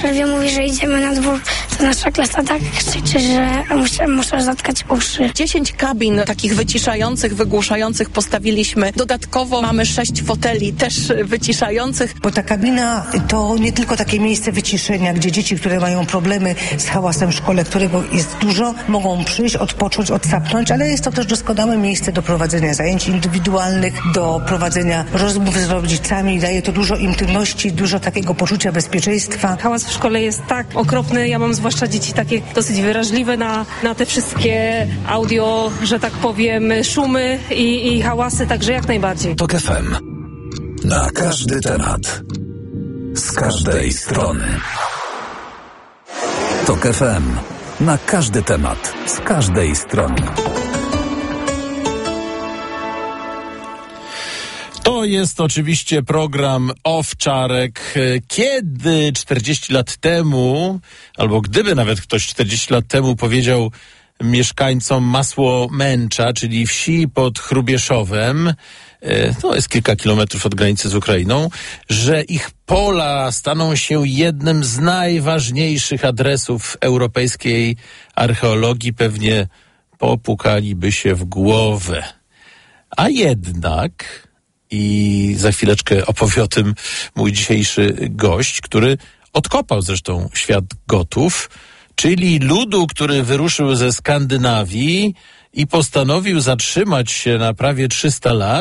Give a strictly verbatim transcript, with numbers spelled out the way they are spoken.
Lewie mówi, że idziemy na dwór, to nasza klasa tak krzyczy, że muszę, muszę zatkać uszy. Dziesięć kabin takich wyciszających, wygłuszających postawiliśmy. Dodatkowo mamy sześć foteli też wyciszających. Bo ta kabina to nie tylko takie miejsce wyciszenia, gdzie dzieci, które mają problemy z hałasem w szkole, którego jest dużo, mogą przyjść, odpocząć, odsapnąć, ale jest to też doskonałe miejsce do prowadzenia zajęć indywidualnych, do prowadzenia rozmów z rodzicami. Daje to dużo intymności, dużo takiego poczucia bezpieczeństwa. Hałas w szkole jest tak okropny, ja mam zwłaszcza dzieci takie dosyć wyraźliwe na, na te wszystkie audio, że tak powiem, szumy i, i hałasy, także jak najbardziej. Tok F M. Na każdy temat. Z każdej strony. Tok F M. Na każdy temat. Z każdej strony. To jest oczywiście program Owczarek. Kiedy czterdzieści lat temu, albo gdyby nawet ktoś czterdzieści lat temu powiedział mieszkańcom Masłomęcza, czyli wsi pod Hrubieszowem, to jest kilka kilometrów od granicy z Ukrainą, że ich pola staną się jednym z najważniejszych adresów europejskiej archeologii, pewnie popukaliby się w głowę. A jednak, i za chwileczkę opowie o tym mój dzisiejszy gość, który odkopał zresztą świat Gotów, czyli ludu, który wyruszył ze Skandynawii i postanowił zatrzymać się na prawie trzysta lat,